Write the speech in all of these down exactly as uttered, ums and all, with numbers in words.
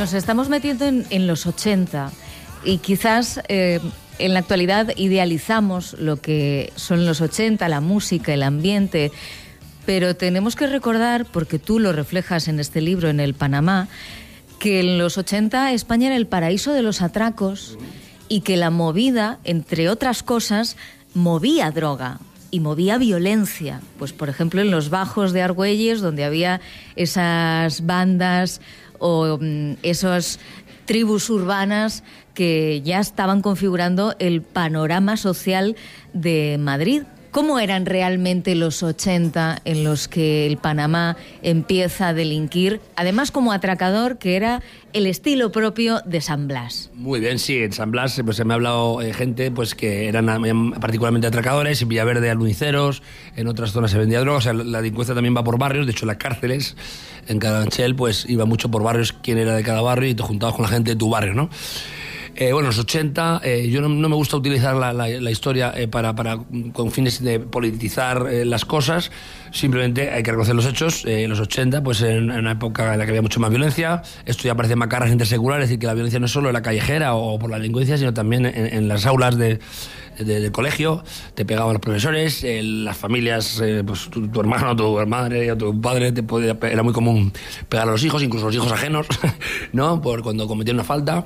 Nos estamos metiendo en, en los ochenta y quizás eh, en la actualidad idealizamos lo que son los ochenta, la música, el ambiente, pero tenemos que recordar, porque tú lo reflejas en este libro, en el Panamá, que en los ochenta España era el paraíso de los atracos y que la movida, entre otras cosas, movía droga y movía violencia. Pues, por ejemplo, en los bajos de Argüelles, donde había esas bandas o um, esas tribus urbanas que ya estaban configurando el panorama social de Madrid. ¿Cómo eran realmente los ochenta en los que el Panamá empieza a delinquir? Además, como atracador, que era el estilo propio de San Blas. Muy bien, sí, en San Blas pues, se me ha hablado eh, gente pues, que eran particularmente atracadores, en Villaverde aluniceros, en otras zonas se vendía droga, o sea, la delincuencia también va por barrios, de hecho las cárceles en Carabanchel pues iba mucho por barrios, quién era de cada barrio y te juntabas con la gente de tu barrio, ¿no? Eh, bueno, en los ochenta, eh, yo no, no me gusta utilizar la, la, la historia eh, para, para, con fines de politizar eh, las cosas, simplemente hay que reconocer los hechos. Eh, en los ochenta, pues en, en una época en la que había mucho más violencia, esto ya aparece en Macarras interseculares, es decir, que la violencia no es solo en la callejera o por la delincuencia, sino también en, en las aulas de, de, de colegio, te pegaban los profesores, eh, las familias, eh, pues tu, tu hermano, tu madre o tu padre, te podía, era muy común pegar a los hijos, incluso a los hijos ajenos, ¿no? Por cuando cometían una falta.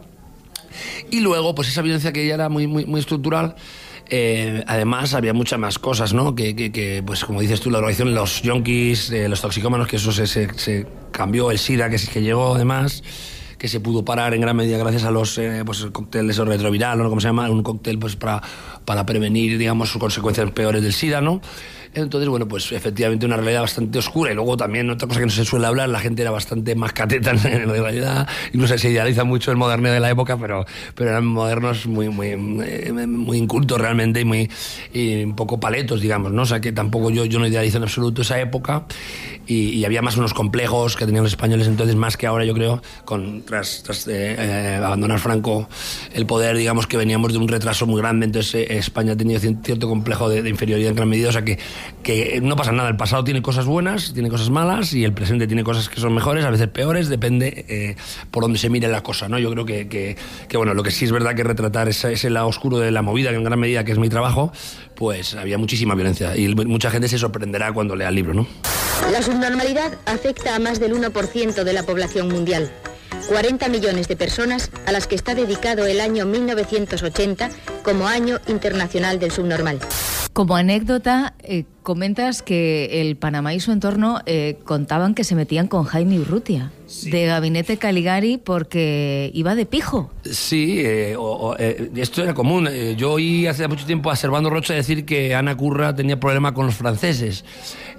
Y luego, pues esa violencia que ya era muy, muy, muy estructural, eh, además había muchas más cosas, ¿no? Que, que, que, pues como dices tú, la drogadicción, los yonkis, eh, los toxicómanos, que eso se, se, se cambió, el SIDA que, que llegó además, que se pudo parar en gran medida gracias a los eh, pues el cóctel de retroviral, ¿no? ¿Cómo se llama? Un cóctel pues para, para prevenir, digamos, sus consecuencias peores del SIDA, ¿no? Entonces, bueno, pues efectivamente una realidad bastante oscura. Y luego también otra cosa que no se suele hablar, la gente era bastante más cateta en la realidad. Incluso se idealiza mucho el moderneo de la época, pero, pero eran modernos muy, muy, muy incultos realmente y muy y un poco paletos, digamos, ¿no? O sea que tampoco yo, yo no idealizo en absoluto esa época. Y, y había más unos complejos que tenían los españoles entonces, más que ahora, yo creo, con, tras, tras eh, eh, abandonar Franco el poder, digamos que veníamos de un retraso muy grande. Entonces eh, España ha tenido cierto complejo de, de inferioridad en gran medida. O sea que que no pasa nada, el pasado tiene cosas buenas, tiene cosas malas y el presente tiene cosas que son mejores, a veces peores, depende eh, por donde se mire la cosa, ¿no? Yo creo que, que, que bueno, lo que sí es verdad que retratar ese, ese lado oscuro de la movida, que en gran medida que es mi trabajo, pues había muchísima violencia y mucha gente se sorprenderá cuando lea el libro, ¿no? La subnormalidad afecta a más del uno por ciento de la población mundial. cuarenta millones de personas a las que está dedicado el año mil novecientos ochenta como Año Internacional del Subnormal. Como anécdota, eh, comentas que el Panamá y su entorno eh, contaban que se metían con Jaime Urrutia, sí, de Gabinete Caligari, porque iba de pijo. Sí, eh, o, o, eh, esto era común. Eh, yo oí hace mucho tiempo a Servando Rocha decir que Ana Curra tenía problema con los franceses.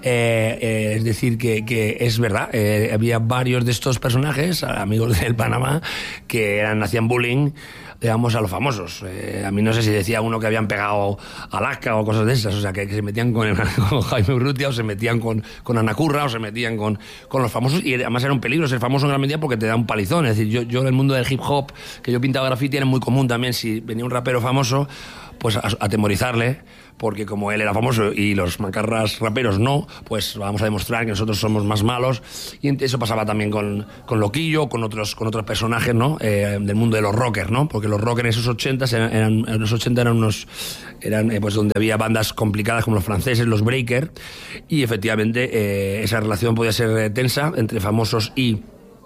Eh, eh, es decir, que, que es verdad, eh, había varios de estos personajes, amigos del Panamá, que eran, hacían bullying, digamos, a los famosos. Eh, a mí no sé si decía uno que habían pegado a Alaska o cosas de esas, o sea, que, que se metían con, con Jaime Urrutia o se metían con, con Ana Curra o se metían con, con los famosos, y además era un peligro ser famoso en gran medida porque te da un palizón. Es decir, yo, yo en el mundo del hip hop, que yo pintaba graffiti, era muy común también, si venía un rapero famoso, pues a, a atemorizarle, porque como él era famoso y los macarras raperos no, pues vamos a demostrar que nosotros somos más malos. Y eso pasaba también con, con Loquillo, con otros, con otros personajes, ¿no? Eh, del mundo de los rockers, ¿no? Porque los rockers en esos ochenta eran, eran, en los ochenta eran unos, eran eh, pues donde había bandas complicadas como los franceses, los breakers, y efectivamente eh, esa relación podía ser eh, tensa entre famosos y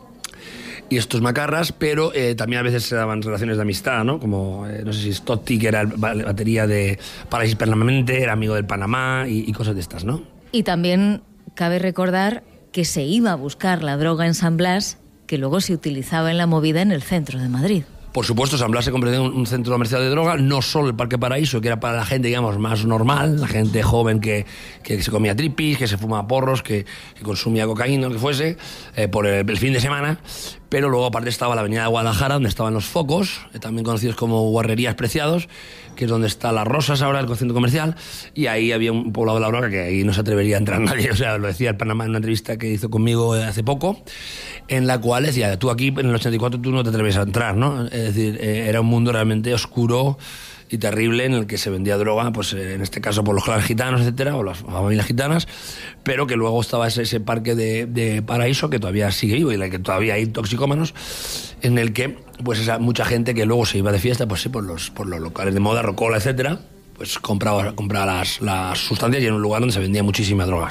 y estos macarras, pero eh, también a veces se daban relaciones de amistad, ¿no? Como, eh, no sé si Stotti, que era el batería de Parálisis Permanente, era amigo del Panamá y, y cosas de estas, ¿no? Y también cabe recordar que se iba a buscar la droga en San Blas, que luego se utilizaba en la movida en el centro de Madrid. Por supuesto, San Blas se convirtió en un centro comercial de droga, no solo el Parque Paraíso, que era para la gente, digamos, más normal, la gente joven que, que se comía tripis, que se fumaba porros, que, que consumía cocaína, lo que fuese, eh, por el, el fin de semana. Pero luego aparte estaba la avenida de Guadalajara, donde estaban los focos, eh, también conocidos como Guarrerías Preciados, que es donde está Las Rosas ahora, el centro comercial, y ahí había un poblado de la droga que ahí no se atrevería a entrar nadie. O sea, lo decía el Panamá en una entrevista que hizo conmigo hace poco, en la cual decía, tú aquí en el ochenta y cuatro tú no te atreves a entrar, ¿no? Eh, Es decir, eh, era un mundo realmente oscuro y terrible en el que se vendía droga, pues eh, en este caso por los clanes gitanos, etcétera, o las familias gitanas, pero que luego estaba ese, ese parque de, de Paraíso que todavía sigue vivo y en el que todavía hay toxicómanos, en el que pues esa, mucha gente que luego se iba de fiesta, pues sí, por los, por los locales de moda, Rocola, etcétera, pues compraba, compraba las, las sustancias y en un lugar donde se vendía muchísima droga.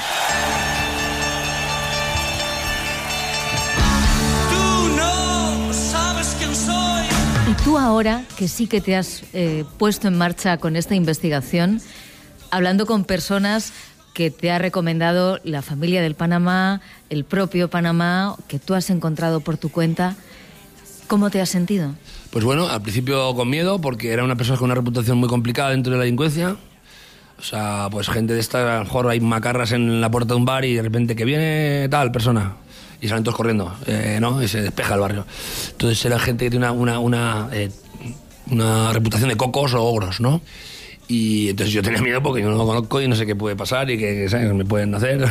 Y tú ahora, que sí que te has eh, puesto en marcha con esta investigación, hablando con personas que te ha recomendado la familia del Panamá, el propio Panamá, que tú has encontrado por tu cuenta, ¿cómo te has sentido? Pues bueno, al principio con miedo, porque era una persona con una reputación muy complicada dentro de la delincuencia. O sea, pues gente de esta, a lo mejor hay macarras en la puerta de un bar y de repente que viene tal persona. Y salen todos corriendo, eh, ¿no? Y se despeja el barrio. Entonces era gente que tiene una, una, una, eh, una reputación de cocos o ogros, ¿no? Y entonces yo tenía miedo porque yo no lo conozco y no sé qué puede pasar y qué, ¿sabes?, me pueden hacer.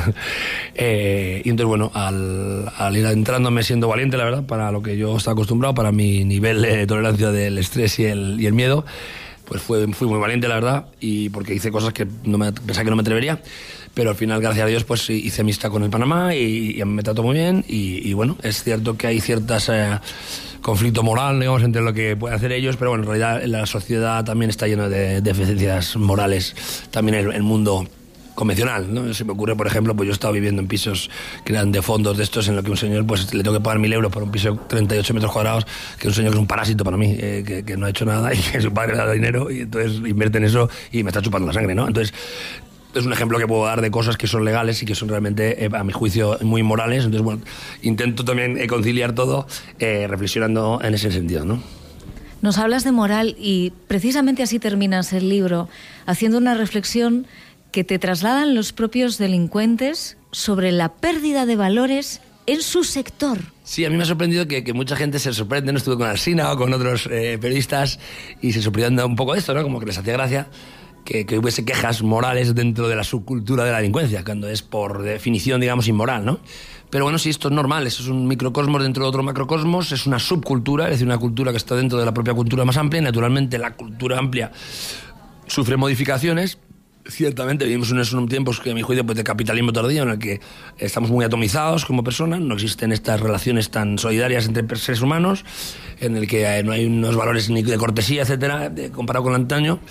eh, y entonces, bueno, al, al ir adentrándome siendo valiente, la verdad, para lo que yo estaba acostumbrado, para mi nivel de tolerancia del estrés y el, y el miedo, pues fue, fui muy valiente, la verdad, y porque hice cosas que no me, pensaba que no me atrevería. Pero al final, gracias a Dios, pues hice amistad con el Panamá y, y me trató muy bien. Y, y bueno, es cierto que hay ciertas eh, conflicto moral, digamos, entre lo que pueden hacer ellos, pero bueno, en realidad la sociedad también está llena de deficiencias morales, también el, el mundo convencional, ¿no? Se me ocurre, por ejemplo, pues yo he estado viviendo en pisos que eran de fondos de estos en los que un señor pues le tengo que pagar mil euros por un piso de treinta y ocho metros cuadrados, que un señor que es un parásito para mí, eh, que, que no ha hecho nada y que su padre le ha dado dinero y entonces invierte en eso y me está chupando la sangre, ¿no? Entonces es un ejemplo que puedo dar de cosas que son legales y que son realmente, eh, a mi juicio, muy morales. Entonces, bueno, intento también eh, conciliar todo eh, reflexionando en ese sentido, ¿no? Nos hablas de moral y precisamente así terminas el libro, haciendo una reflexión que te trasladan los propios delincuentes sobre la pérdida de valores en su sector. Sí, a mí me ha sorprendido que, que mucha gente se sorprende. No estuve con Alsina o con otros eh, periodistas y se sorprendieron un poco de esto, ¿no? Como que les hacía gracia que, que hubiese quejas morales dentro de la subcultura de la delincuencia, cuando es por definición, digamos, inmoral, ¿no? Pero bueno, sí, esto es normal, eso es un microcosmos dentro de otro macrocosmos, es una subcultura, es decir, una cultura que está dentro de la propia cultura más amplia, y naturalmente la cultura amplia sufre modificaciones. Ciertamente vivimos en unos tiempos que, a mi juicio, pues de capitalismo tardío, en el que estamos muy atomizados como personas, no existen estas relaciones tan solidarias entre seres humanos, en el que no hay unos valores ni de cortesía, etcétera, comparado con el antaño,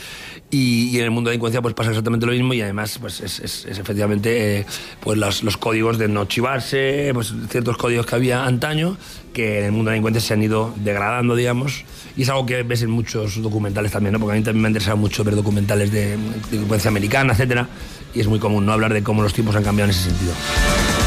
y, y en el mundo de la delincuencia pues pasa exactamente lo mismo, y además pues es, es, es efectivamente eh, pues los, los códigos de no chivarse, pues ciertos códigos que había antaño, que en el mundo de la delincuencia se han ido degradando, digamos, y es algo que ves en muchos documentales también, ¿no? Porque a mí también me ha interesado mucho ver documentales de, de delincuencia americana, etcétera, y es muy común no hablar de cómo los tiempos han cambiado en ese sentido.